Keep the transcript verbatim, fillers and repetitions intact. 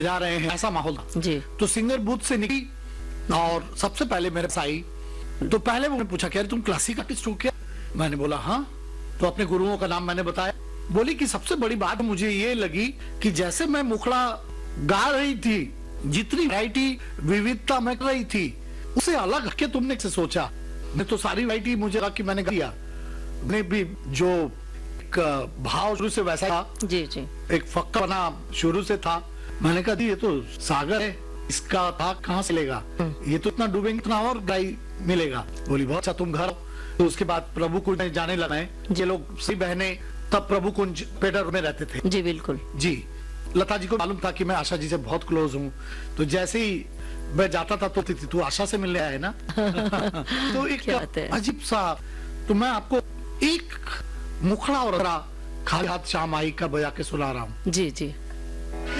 जा रहे हैं, ऐसा माहौल था जी। तो सिंगर बूथ से निकली और सबसे पहले मेरे पास आई। तो पहले उन्होंने पूछा क्या तुम क्लासिक आर्टिस्ट हो क्या? मैंने बोला हाँ। तो अपने गुरुओं का नाम मैंने बताया। बोली कि सबसे बड़ी बात मुझे ये लगी कि जैसे मैं मुखड़ा गा रही थी, जितनी वैरायटी विविधता में कर रही थी, उसे अलग हटके तुमने से सोचा। मैं तो सारी वैरायटी मुझे लगा कि मैंने गाया, मैंने भी जो एक भाव शुरू से वैसा था, जी जी, एक फक्का बना शुरू से था। मैंने कहा ये तो सागर है, इसका भाग कहाँ से लेगा, ये तो इतना डूबेंगे इतना और गाई मिलेगा। बोली बहुत अच्छा, तुम घर आओ। तो उसके बाद प्रभु कुंज में जाने लगा है। ये लोग सही बहने तब प्रभु कुंज पेडर में रहते थे। जी बिल्कुल जी। लता जी को मालूम था कि मैं आशा जी से बहुत क्लोज हूँ, तो जैसे ही मैं जाता था तो तू आशा से मिलने आया ना। तो एक अजीब सा, तो मैं आपको एक मुखड़ा और खाली हाथ शाम आई का बजा के सुना रहा हूँ। जी जी।